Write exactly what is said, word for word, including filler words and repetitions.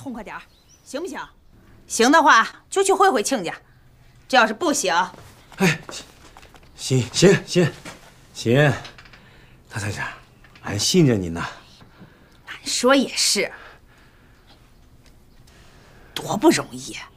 痛快点儿，行不行？行的话就去会会亲家，这要是不行， 哎，行行行行，大太太，俺信任你呢。 俺说也是，多不容易。